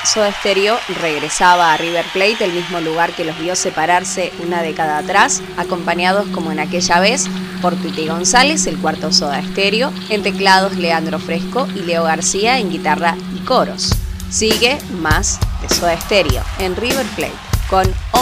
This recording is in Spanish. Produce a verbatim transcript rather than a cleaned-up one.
Soda Stereo regresaba a River Plate, el mismo lugar que los vio separarse una década atrás, acompañados como en aquella vez por Tuti González, el cuarto Soda Stereo, en teclados Leandro Fresco y Leo García en guitarra y coros. Sigue más de Soda Stereo en River Plate con